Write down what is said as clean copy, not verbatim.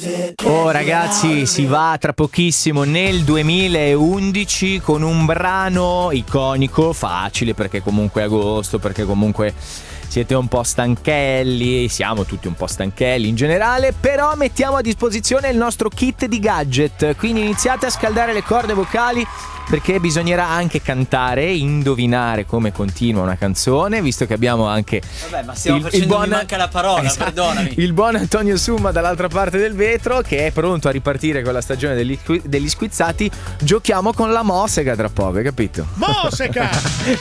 Oh ragazzi, si va tra pochissimo nel 2011 con un brano iconico, facile perché comunque è agosto, perché comunque siete un po' stanchelli, siamo tutti un po' stanchelli in generale, però mettiamo a disposizione il nostro kit di gadget, quindi iniziate a scaldare le corde vocali perché bisognerà anche cantare, indovinare come continua una canzone, visto che abbiamo anche vabbè, ma stiamo facendo, mi manca la parola, esatto, perdonami. Il buon Antonio Summa dall'altra parte del vetro che è pronto a ripartire con la stagione degli squizzati. Giochiamo con la Mosega tra poco, hai capito? Mosega!